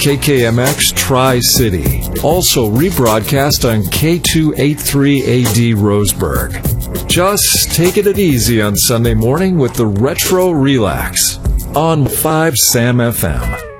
KKMX Tri-City. Also rebroadcast on K283AD Roseburg. Just taking it easy on Sunday morning with the Retro Relax on 5 Sam FM.